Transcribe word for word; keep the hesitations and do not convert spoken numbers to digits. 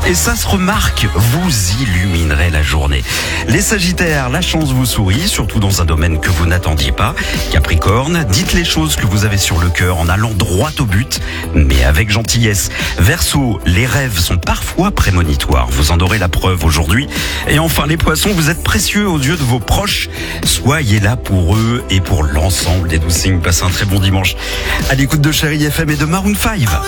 Et ça se remarque, vous illuminerez la journée. Les Sagittaires, la chance vous sourit, surtout dans un domaine que vous n'attendiez pas. Capricorne, dites les choses que vous avez sur le cœur en allant droit au but, mais avec gentillesse. Verseau, les rêves sont parfois prémonitoires, vous en aurez la preuve aujourd'hui. Et enfin les Poissons, vous êtes précieux aux yeux de vos proches. Soyez là pour eux et pour l'ensemble des douze signes. Passez un très bon dimanche à l'écoute de Chérie F M et de Maroon five.